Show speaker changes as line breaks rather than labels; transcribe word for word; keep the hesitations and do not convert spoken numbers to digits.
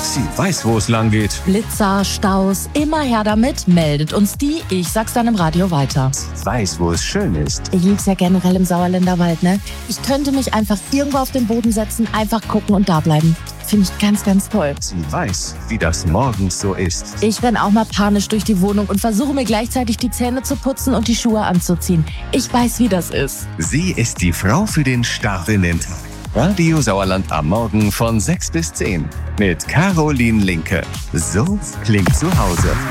Sie weiß, wo es lang geht.
Blitzer, Staus, immer her damit, meldet uns die. Ich sag's dann im Radio weiter.
Sie weiß, wo es schön ist.
Ich lieb's ja generell im Sauerländer Wald, ne? Ich könnte mich einfach irgendwo auf den Boden setzen, einfach gucken und da bleiben. Finde ich ganz, ganz toll.
Sie weiß, wie das morgens so ist.
Ich renn auch mal panisch durch die Wohnung und versuche mir gleichzeitig die Zähne zu putzen und die Schuhe anzuziehen. Ich weiß, wie das ist.
Sie ist die Frau für den Start in den Tag. Radio Sauerland am Morgen von sechs bis zehn mit Caroline Linke. So klingt zu Hause.